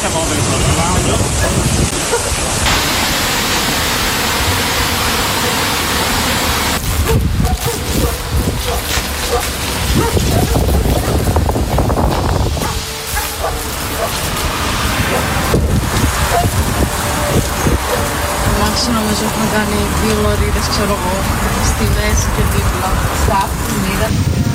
siamo dentro al lounge. Μάξι νομίζω έχουν κάνει 2 λωρίδες, ξέρω εγώ, στη μέση και δίπλα. Στα που είδα.